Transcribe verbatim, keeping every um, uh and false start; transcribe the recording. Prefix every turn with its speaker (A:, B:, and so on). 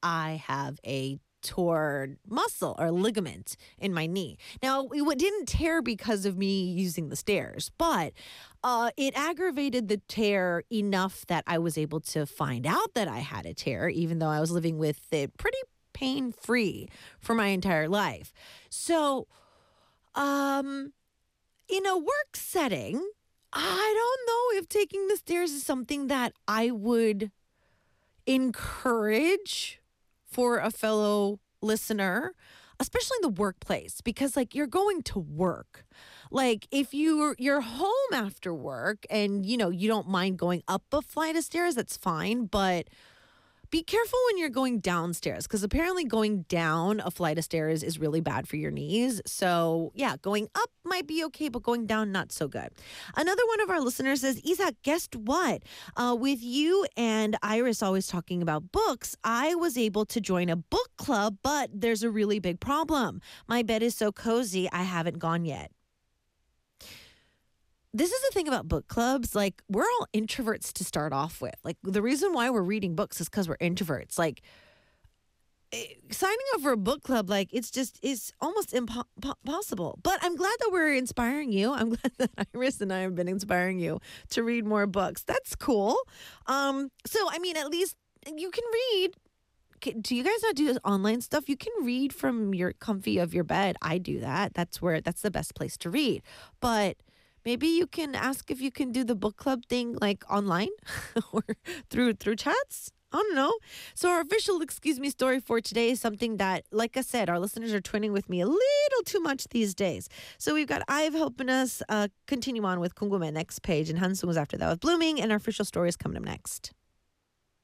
A: I have a torn muscle or ligament in my knee. Now, it didn't tear because of me using the stairs, but uh, it aggravated the tear enough that I was able to find out that I had a tear, even though I was living with it pretty pain free for my entire life. So, um, in a work setting, I don't know if taking the stairs is something that I would encourage for a fellow listener, especially in the workplace, because like you're going to work. Like if you're you're home after work and you know you don't mind going up a flight of stairs, that's fine, but be careful when you're going downstairs because apparently going down a flight of stairs is really bad for your knees. So, yeah, going up might be okay, but going down, not so good. Another one of our listeners says, Isaac, guess what? Uh, with you and Iris always talking about books, I was able to join a book club, but there's a really big problem. My bed is so cozy, I haven't gone yet. This is the thing about book clubs. Like, we're all introverts to start off with. Like, the reason why we're reading books is because we're introverts. Like, eh, signing up for a book club, like, it's just, it's almost impo- impossible. But I'm glad that we're inspiring you. I'm glad that Iris and I have been inspiring you to read more books. That's cool. Um, so, I mean, at least you can read. Do you guys not do online stuff? You can read from your comfy of your bed. I do that. That's where, that's the best place to read. But maybe you can ask if you can do the book club thing like online or through through chats. I don't know. So our official excuse me story for today is something that, like I said, our listeners are twinning with me a little too much these days. So we've got Ive helping us uh, continue on with 궁금해 next page, and Hansung is after that with Blooming, and our official story is coming up next.